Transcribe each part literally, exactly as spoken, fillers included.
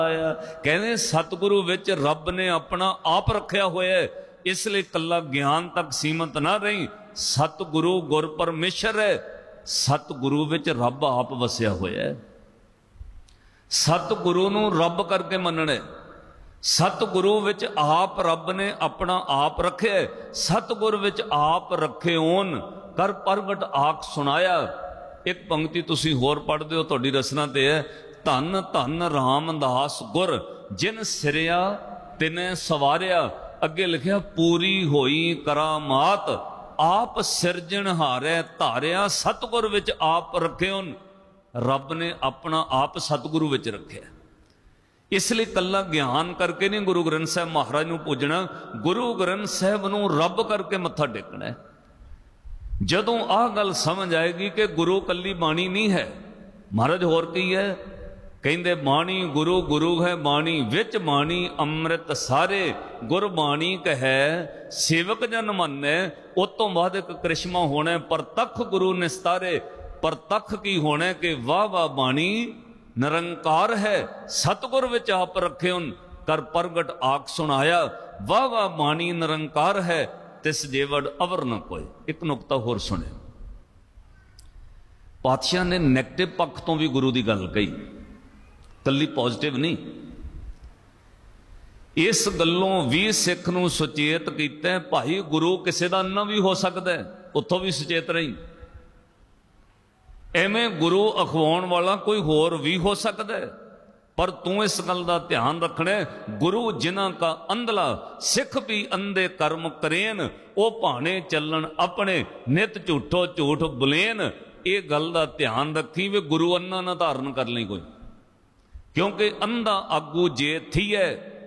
कहते सतगुरु विच रब ने अपना आप रखा होया है, इसलिए कला ज्ञान तक सीमित ना रही। सतगुरु गुर परमेश्वर है, सतगुरु विच रब आप वसिया होया है। सतगुरु नूं रब करके मनना, सतगुरु विच आप रब ने अपना आप रखे, सतगुर विच आप रखे ओन कर प्रगट आख सुनाया। एक पंक्ति तुसी होर पढ़दे हो, तुहाडी रसना ते है, धन धन रामदास गुर जिन सिरिया तिने सवारिया। अगे लिखिया पूरी होई करामात आप सिरजनहारे धारिया। सतगुर विच आप रखे उन, रब ने अपना आप सतगुरु विच रखे। इसलिए कला ज्ञान करके नहीं गुरु ग्रंथ साहब महाराज नूं पूजना, गुरु ग्रंथ साहब नूं रब करके मत्था टेकना है। जदों आह गल समझ आएगी कि गुरु कली बाणी नहीं है, महाराज होर की है कहते बाणी गुरु गुरु है बाणी विच बाणी अमृत सारे गुर बाणी कहे सेवक जन माने। उस तो बाद एक करिश्मा होना परतख गुरु निस्तारे। परतख की होना कि वाह वाह बाणी निरंकार है, सतगुर विच आप रखे उन कर प्रगट आख सुनाया। वाह वाह बाणी निरंकार है तिस जेवड़ अवर न कोई। एक नुकता होर सुने, पातशाह ने नैगेटिव पक्ष तो भी गुरु की गल कही, कली पॉजिटिव नहीं। इस गलों भी सिख नूं सुचेत किया, भाई गुरु किसी का अन्ना भी हो सकता है, उतों भी सुचेत रही। एवें गुरु अखवाउण वाला कोई होर भी हो सकता है, पर तू इस गल का ध्यान रखना, गुरु जिन्हां का अंधला सिख भी अंधे कर्म करेन, वो भाने चलन अपने नित झूठो झूठ बुलेन। ये गल का ध्यान रखी भी गुरु अन्ना ना धारण कर लें कोई, क्योंकि अंधा आगू जे थी है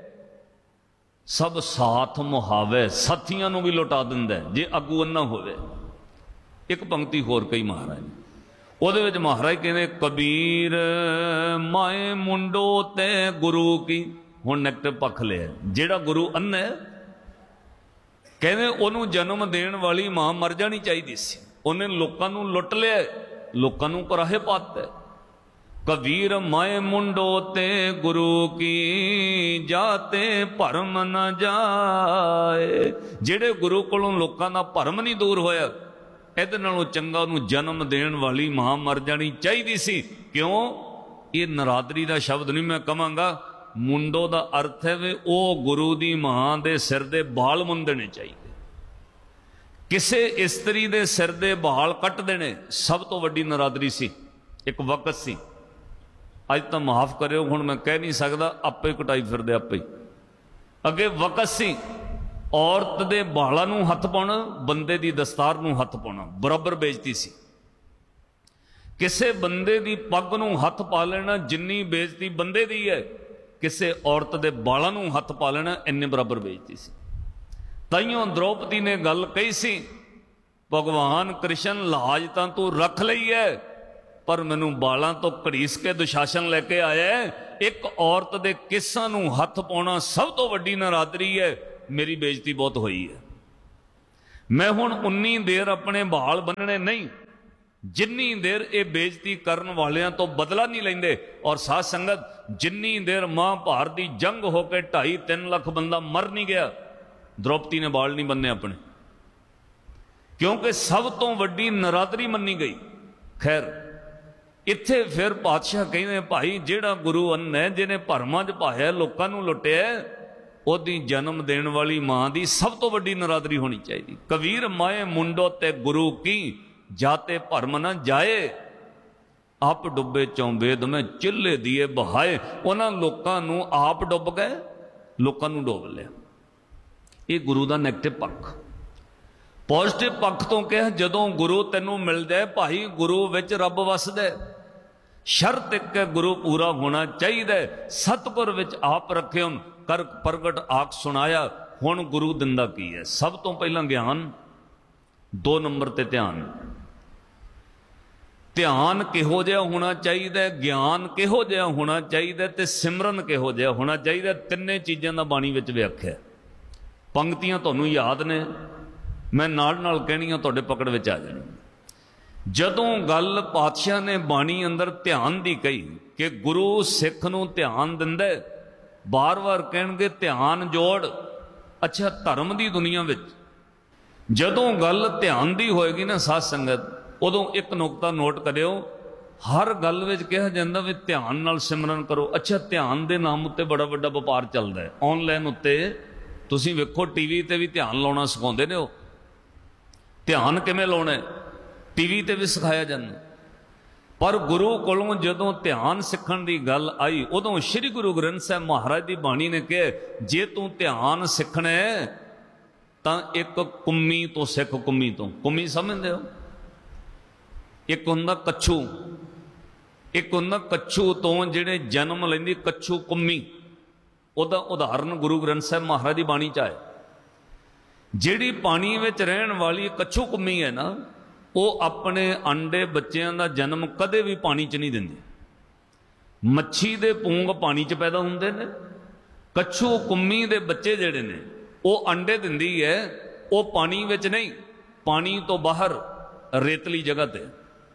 सब साथ मुहावे, साथियों नूं भी लुटा दिंदा है जे आगू अन्ना होवे। एक पंक्ति होर कही महाराज ने, ਉਹਦੇ ਵਿੱਚ महाराज कहते कबीर माए मुंडो ते गुरु की। हुण नैगेटिव पक्ष लिया, जेड़ा गुरु अन्ना है कहते ਉਹਨੂੰ जन्म देण वाली मां मर जानी चाहिए सी, ਉਹਨੇ लोकां नूं लुट लिया, लोकां नूं कराहे पाता। कबीर माए मुंडो ते गुरु की जाते भरम न जाए। जेड़े गुरु कोलों लोकां दा भरम नहीं दूर होया, ਇਹਦੇ ਨਾਲੋਂ ਚੰਗਾ ਉਹਨੂੰ जन्म देण वाली मां मर जानी चाहिए सी। क्यों? ये नरादरी का शब्द नहीं मैं कहांगा, मुंडो का अर्थ है वे ओ गुरु की मां के सिर के बाल मुंदने चाहिए। किसे इस्त्री के सिर के बाल कट देने सब तो वड्डी नरादरी सी, एक वक्त सी। अज तो माफ करो, हुण मैं कह नहीं सकता, आपे कटाई फिरदे आपे। अगे वक्त सी, औरत के बालों नूं हथ पाउणा, बंदे की दस्तार नूं हथ पाउणा बराबर बेइज्जती सी। किसे बंदे की पग नूं हथ पा लेना जिन्नी बेइज्जती बंदे की है, किसे औरत के बालों नूं हथ पा लेना इन्ने बराबर बेइज्जती सी। ताइयों द्रौपदी ने गल कही सी, भगवान कृष्ण लाज तां तू रख लई है, पर मैनू बालों तो घड़ीस के दुशासन लैके आया है। एक औरत के किसां नूं हथ पाउणा सब तो वड्डी नरादरी है, मेरी बेइज्जती बहुत हुई है। मैं हुण उन्नी देर अपने बाल बनने नहीं जिन्नी देर ये बेइज्जती करन वालियां तो बदला नहीं लेंदे। और साध संगत, जिन्नी देर महाभारत की जंग होकर ढाई तीन लाख बंदा मर नहीं गया, द्रौपदी ने बाल नहीं बनने अपने, क्योंकि सब तो वड्डी नरादरी मन्नी गई। खैर इत्थे फिर पातशाह कहते भाई जेड़ा गुरु अन्ना है, जिन्हें भरमां च पाया लोकां नूं लुटिया, ओदी जन्म देण वाली मां दी सब तो वड्डी नरादरी होनी चाहिए। कबीर माए मुंडो ते गुरु की जाते भरम न जाए। आप डुबे चौबेद में चिल्ले दिए बहाए। उन्हां लोकां नूं आप डुब गए, लोकां नूं डुब लिया। ये गुरु का नैगेटिव पक्ष। पॉजिटिव पक्ष तो कह, जदों गुरु तैनूं मिल जाए भाई, गुरु विच रब वसदा, शर्त एक गुरु पूरा होना चाहिए। सतगुर विच आप रखे उन कर प्रगट आख सुनाया। हुण गुरु दिंदा की है? सब तो पहला ज्ञान, दो नंबर ते ध्यान। ध्यान किहो जिहा होना चाहिए, ज्ञान किहो जिहा होना चाहिए, ते सिमरन किहो जिहा होना चाहिए। तिन्ने चीज़ों का बाणी विच व्याख्या। पंक्तियां तुहानूं याद ने, मैं नाल नाल कहणियां तुहाडे पकड़ विच आ जाणीआं। ਜਦੋਂ ਗੱਲ ਪਾਤਸ਼ਾਹ ਨੇ ਬਾਣੀ ਅੰਦਰ ਧਿਆਨ ਦੀ ਕਹੀ ਕਿ ਗੁਰੂ ਸਿੱਖ ਨੂੰ ਧਿਆਨ ਦਿੰਦਾ, ਬਾਰ-ਬਾਰ ਕਹਿਣਗੇ ਧਿਆਨ ਜੋੜ। ਅੱਛਾ, ਧਰਮ ਦੀ ਦੁਨੀਆ ਵਿੱਚ ਜਦੋਂ ਗੱਲ ਧਿਆਨ ਦੀ ਹੋਏਗੀ ਨਾ ਸਾਧ ਸੰਗਤ, ਉਦੋਂ ਇੱਕ ਨੁਕਤਾ ਨੋਟ ਕਰਿਓ, ਹਰ ਗੱਲ ਵਿੱਚ ਕਿਹਾ ਜਾਂਦਾ ਵੀ ਧਿਆਨ ਨਾਲ ਸਿਮਰਨ ਕਰੋ। ਅੱਛਾ, ਧਿਆਨ ਦੇ ਨਾਮ ਉੱਤੇ ਬੜਾ ਵੱਡਾ ਵਪਾਰ ਚੱਲਦਾ ਹੈ। ਆਨਲਾਈਨ ਉੱਤੇ ਤੁਸੀਂ ਵੇਖੋ, ਟੀਵੀ ਤੇ ਵੀ ਧਿਆਨ ਲਾਉਣਾ ਸਿਖਾਉਂਦੇ ਨੇ। ਉਹ ਧਿਆਨ ਕਿਵੇਂ ਲਾਉਣਾ ਟੀਵੀ ਤੇ ਵੀ ਸਿਖਾਇਆ ਜਾਂਦਾ। ਪਰ ਗੁਰੂ ਕੋਲੋਂ ਜਦੋਂ ਧਿਆਨ ਸਿੱਖਣ ਦੀ ਗੱਲ ਆਈ, ਉਦੋਂ ਸ੍ਰੀ ਗੁਰੂ ਗ੍ਰੰਥ ਸਾਹਿਬ ਮਹਾਰਾਜ ਦੀ ਬਾਣੀ ਨੇ ਕਿਹਾ, ਜੇ ਤੂੰ ਧਿਆਨ ਸਿੱਖਣਾ ਹੈ ਤਾਂ ਇੱਕ ਕੁੰਮੀ ਤੋਂ ਸਿੱਖ। ਕੁੰਮੀ ਤੋਂ, ਕੁੰਮੀ ਸਮਝਦੇ ਹੋ? ਇੱਕ ਹੁੰਦਾ ਕੱਛੂ, ਇੱਕ ਹੁੰਦਾ ਕੱਛੂ ਤੋਂ ਜਿਹੜੇ ਜਨਮ ਲੈਂਦੀ ਕੱਛੂ ਕੁੰਮੀ। ਉਹਦਾ ਉਦਾਹਰਨ ਗੁਰੂ ਗ੍ਰੰਥ ਸਾਹਿਬ ਮਹਾਰਾਜ ਦੀ ਬਾਣੀ ਚ ਆਏ। ਜਿਹੜੀ ਪਾਣੀ ਵਿੱਚ ਰਹਿਣ ਵਾਲੀ ਕੱਛੂ ਕੁੰਮੀ ਹੈ ਨਾ, ਉਹ ਆਪਣੇ ਅੰਡੇ ਬੱਚਿਆਂ ਦਾ ਜਨਮ ਕਦੇ ਵੀ ਪਾਣੀ ਚ ਨਹੀਂ ਦਿੰਦੀ। ਮੱਛੀ ਦੇ ਪੂੰਗ ਪਾਣੀ ਚ ਪੈਦਾ ਹੁੰਦੇ ਨੇ, ਕੱਛੂ ਕੁੰਮੀ ਦੇ ਬੱਚੇ ਜਿਹੜੇ ਨੇ ਉਹ ਅੰਡੇ ਦਿੰਦੀ ਹੈ, ਉਹ ਪਾਣੀ ਵਿੱਚ ਨਹੀਂ, ਪਾਣੀ ਤੋਂ ਬਾਹਰ ਰੇਤਲੀ ਜਗ੍ਹਾ ਤੇ।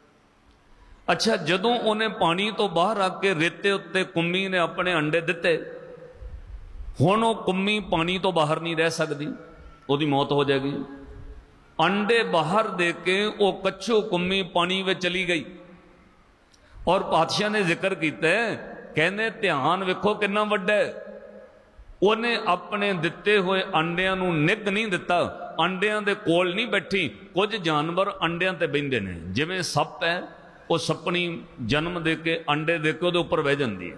ਅੱਛਾ, ਜਦੋਂ ਉਹਨੇ ਪਾਣੀ ਤੋਂ ਬਾਹਰ ਆ ਕੇ ਰੇਤੇ ਉੱਤੇ ਕੁੰਮੀ ਨੇ ਆਪਣੇ ਅੰਡੇ ਦਿੱਤੇ, ਹੁਣ ਉਹ ਕੁੰਮੀ ਪਾਣੀ ਤੋਂ ਬਾਹਰ ਨਹੀਂ ਰਹਿ ਸਕਦੀ, ਉਹਦੀ ਮੌਤ ਹੋ ਜਾਏਗੀ। ਅੰਡੇ ਬਾਹਰ ਦੇ ਕੇ ਉਹ ਕੱਛੂ ਕੁੰਮੀ ਪਾਣੀ ਵਿੱਚ ਚਲੀ ਗਈ। ਔਰ ਪਾਤਸ਼ਾਹ ਨੇ ਜ਼ਿਕਰ ਕੀਤਾ, ਕਹਿੰਦੇ ਧਿਆਨ ਵੇਖੋ ਕਿੰਨਾ ਵੱਡਾ ਹੈ। ਉਹਨੇ ਆਪਣੇ ਦਿੱਤੇ ਹੋਏ ਅੰਡਿਆਂ ਨੂੰ ਨਿੱਘ ਨਹੀਂ ਦਿੱਤਾ, ਅੰਡਿਆਂ ਦੇ ਕੋਲ ਨਹੀਂ ਬੈਠੀ। ਕੁਝ ਜਾਨਵਰ ਅੰਡਿਆਂ ਤੇ ਬਹਿੰਦੇ ਨੇ, ਜਿਵੇਂ ਸੱਪ ਹੈ, ਉਹ ਸੱਪਣੀ ਜਨਮ ਦੇ ਕੇ ਅੰਡੇ ਦੇ ਕੇ ਉਹਦੇ ਉੱਪਰ ਬਹਿ ਜਾਂਦੀ ਹੈ।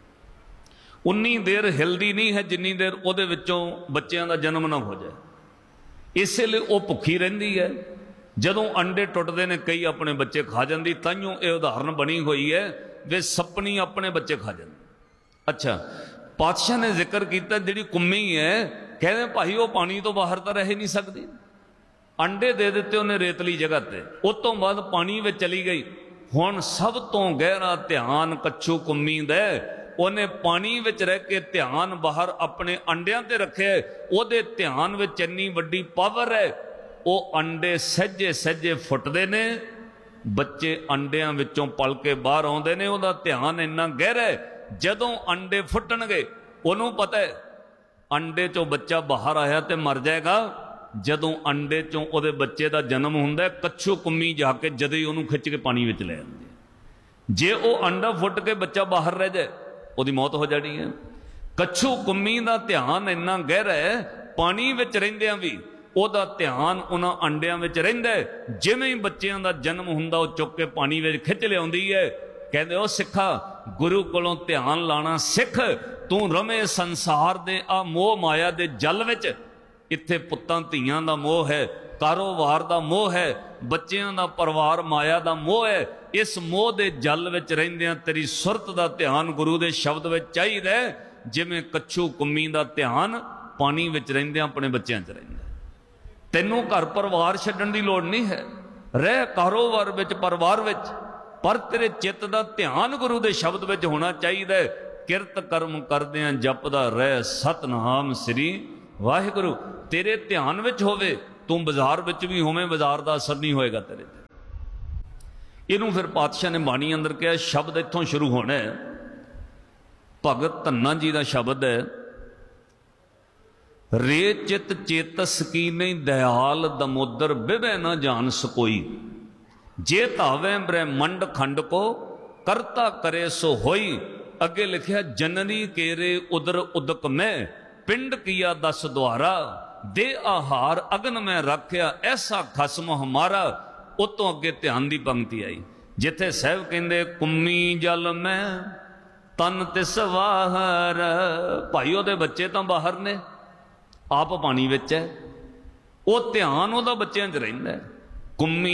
ਉਨੀ ਦੇਰ ਹਿਲਦੀ ਨਹੀਂ ਹੈ ਜਿੰਨੀ ਦੇਰ ਉਹਦੇ ਵਿੱਚੋਂ ਬੱਚਿਆਂ ਦਾ ਜਨਮ ਨਾ ਹੋ ਜਾਏ। ਇਸੇ ਲਈ ਉਹ ਭੁੱਖੀ ਰਹਿੰਦੀ ਹੈ। ਜਦੋਂ ਅੰਡੇ ਟੁੱਟਦੇ ਨੇ, ਕਈ ਆਪਣੇ ਬੱਚੇ ਖਾ ਜਾਂਦੀ। ਤਾਈਓ ਇਹ ਉਦਾਹਰਨ ਬਣੀ ਹੋਈ ਹੈ ਵੀ ਸੱਪਣੀ ਆਪਣੇ ਬੱਚੇ ਖਾ ਜਾਂਦੀ। ਅੱਛਾ, ਪਾਤਸ਼ਾਹ ਨੇ ਜ਼ਿਕਰ ਕੀਤਾ ਜਿਹੜੀ ਕੁੰਮੀ ਹੈ, ਕਹਿੰਦੇ ਭਾਈ ਉਹ ਪਾਣੀ ਤੋਂ ਬਾਹਰ ਤਾਂ ਰਹਿ ਨਹੀਂ ਸਕਦੀ। ਅੰਡੇ ਦੇ ਦਿੱਤੇ ਉਹਨੇ ਰੇਤਲੀ ਜਗ੍ਹਾ ਤੇ, ਉਸ ਤੋਂ ਬਾਅਦ ਪਾਣੀ ਵਿੱਚ ਚਲੀ ਗਈ। ਹੁਣ ਸਭ ਤੋਂ ਗਹਿਰਾ ਧਿਆਨ ਕੱਛੂ ਕੁੰਮੀ ਦਾ, ਉਹਨੇ ਪਾਣੀ ਵਿੱਚ ਰਹਿ ਕੇ ਧਿਆਨ ਬਾਹਰ ਆਪਣੇ ਅੰਡਿਆਂ ਤੇ ਰੱਖਿਆ। ਉਹਦੇ ਧਿਆਨ ਵਿੱਚ ਇੰਨੀ ਵੱਡੀ ਪਾਵਰ ਹੈ, ਉਹ ਅੰਡੇ ਸਹਿਜੇ ਸਹਿਜੇ ਫੁੱਟਦੇ ਨੇ, ਬੱਚੇ ਅੰਡਿਆਂ ਵਿੱਚੋਂ ਪਲ ਕੇ ਬਾਹਰ ਆਉਂਦੇ ਨੇ। ਉਹਦਾ ਧਿਆਨ ਇੰਨਾ ਗਹਿਰਾ ਹੈ, ਜਦੋਂ ਅੰਡੇ ਫੁੱਟਣਗੇ ਉਹਨੂੰ ਪਤਾ ਹੈ ਅੰਡੇ ਚੋਂ ਬੱਚਾ ਬਾਹਰ ਆਇਆ ਤੇ ਮਰ ਜਾਏਗਾ। ਜਦੋਂ ਅੰਡੇ ਚੋਂ ਉਹਦੇ ਬੱਚੇ ਦਾ ਜਨਮ ਹੁੰਦਾ, ਕੱਛੂ ਕੁੰਮੀ ਜਾ ਕੇ ਜਦੇ ਹੀ ਉਹਨੂੰ ਖਿੱਚ ਕੇ ਪਾਣੀ ਵਿੱਚ ਲੈ ਆਉਂਦੀ ਹੈ। ਜੇ ਉਹ ਅੰਡਾ ਫੁੱਟ ਕੇ ਬੱਚਾ ਬਾਹਰ ਰਹਿ ਜਾਏ, ਉਹਦੀ ਮੌਤ ਹੋ ਜਾਣੀ ਹੈ। ਕੱਛੂ ਕੁੰਮੀ ਦਾ ਧਿਆਨ ਇੰਨਾ ਗਹਿਰਾ ਹੈ, ਪਾਣੀ ਵਿੱਚ ਰਹਿੰਦਿਆਂ ਵੀ ਉਹਦਾ ਧਿਆਨ ਉਹਨਾਂ ਅੰਡਿਆਂ ਵਿੱਚ ਰਹਿੰਦਾ ਹੈ। ਜਿਵੇਂ ਹੀ ਬੱਚਿਆਂ ਦਾ ਜਨਮ ਹੁੰਦਾ, ਉਹ ਚੁੱਕ ਕੇ ਪਾਣੀ ਵਿੱਚ ਖਿੱਚ ਲਿਆਉਂਦੀ ਹੈ। ਕਹਿੰਦੇ ਉਹ ਸਿੱਖਾ, ਗੁਰੂ ਕੋਲੋਂ ਧਿਆਨ ਲਾਣਾ ਸਿੱਖ। ਤੂੰ ਰਵੇਂ ਸੰਸਾਰ ਦੇ ਆ ਮੋਹ ਮਾਇਆ ਦੇ ਜਲ ਵਿੱਚ। ਇੱਥੇ ਪੁੱਤਾਂ ਧੀਆਂ ਦਾ ਮੋਹ ਹੈ, ਕਾਰੋਬਾਰ ਦਾ ਮੋਹ ਹੈ, ਬੱਚਿਆਂ ਦਾ, ਪਰਿਵਾਰ, ਮਾਇਆ ਦਾ ਮੋਹ ਹੈ। ਇਸ ਮੋਹ ਦੇ ਜਲ ਵਿੱਚ ਰਹਿੰਦਿਆਂ ਤੇਰੀ ਸੁਰਤ ਦਾ ਧਿਆਨ ਗੁਰੂ ਦੇ ਸ਼ਬਦ ਵਿੱਚ ਚਾਹੀਦਾ, ਜਿਵੇਂ ਕੱਛੂ ਕੁੰਮੀ ਦਾ ਧਿਆਨ ਪਾਣੀ ਵਿੱਚ ਰਹਿੰਦਿਆਂ ਆਪਣੇ ਬੱਚਿਆਂ 'ਚ ਰਹਿੰਦਾ। ਤੈਨੂੰ ਘਰ ਪਰਿਵਾਰ ਛੱਡਣ ਦੀ ਲੋੜ ਨਹੀਂ ਹੈ, ਰਹਿ ਕਾਰੋਬਾਰ ਵਿੱਚ, ਪਰਿਵਾਰ ਵਿੱਚ, ਪਰ ਤੇਰੇ ਚਿੱਤ ਦਾ ਧਿਆਨ ਗੁਰੂ ਦੇ ਸ਼ਬਦ ਵਿੱਚ ਹੋਣਾ ਚਾਹੀਦਾ। ਕਿਰਤ ਕਰਮ ਕਰਦਿਆਂ ਜਪਦਾ ਰਹਿ ਸਤਨਾਮ ਸ੍ਰੀ ਵਾਹਿਗੁਰੂ। ਤੇਰੇ ਧਿਆਨ ਵਿੱਚ ਹੋਵੇ, ਤੂੰ ਬਾਜ਼ਾਰ ਵਿੱਚ ਵੀ ਹੋਵੇਂ, ਬਾਜ਼ਾਰ ਦਾ ਅਸਰ ਨਹੀਂ ਹੋਏਗਾ ਤੇਰੇ ਤੇ। ਇਹਨੂੰ ਫਿਰ ਪਾਤਸ਼ਾਹ ਨੇ ਬਾਣੀ ਅੰਦਰ ਕਿਹਾ, ਸ਼ਬਦ ਇੱਥੋਂ ਸ਼ੁਰੂ ਹੋਣਾ ਹੈ। ਭਗਤ ਧੰਨਾ ਜੀ ਦਾ ਸ਼ਬਦ ਹੈ, ਰੇ ਚਿਤ ਚੇਤਸ ਕੀ ਨਹੀਂ ਦਇਆਲ ਦਮੋਦਰ ਬਿਵੈ ਨਾ ਜਾਣ ਸਕੋਈ। ਜੇ ਧਾਵੇਂ ਬ੍ਰਹਮੰਡ ਖੰਡ ਕੋ ਕਰਤਾ ਕਰੇ ਸੋ ਹੋਈ। ਅੱਗੇ ਲਿਖਿਆ, ਜਨਨੀ ਕੇਰੇ ਉਦਰ ਉਦਕ ਮੈਂ ਪਿੰਡ ਕੀਆ ਦਸ ਦੁਆਰਾ। ਦੇ ਆਹਾਰ ਅਗਨ ਮੈਂ ਰੱਖਿਆ ਐਸਾ ਖਸਮ ਹਮਾਰਾ। ਉਤੋਂ ਅੱਗੇ ਧਿਆਨ ਦੀ ਪੰਕਤੀ ਆਈ, ਜਿੱਥੇ ਸਾਹਿਬ ਕਹਿੰਦੇ ਕੁੰਮੀ ਜਲ ਮੈਂ ਤਨ ਤਿਸ ਵਾਹਰ। ਭਾਈ ਉਹਦੇ ਬੱਚੇ ਤਾਂ ਬਾਹਰ ਨੇ, ਆਪ ਪਾਣੀ ਵਿੱਚ ਹੈ। ਉਹ ਧਿਆਨ ਉਹਦਾ ਬੱਚਿਆਂ 'ਚ ਰਹਿੰਦਾ। ਕੁੰਮੀ